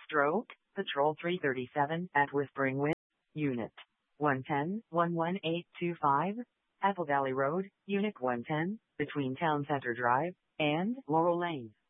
Stroke, Patrol 337 at Whispering Wind, Unit 110-11825, Apple Valley Road, Unit 110, between Town Center Drive and Laurel Lane.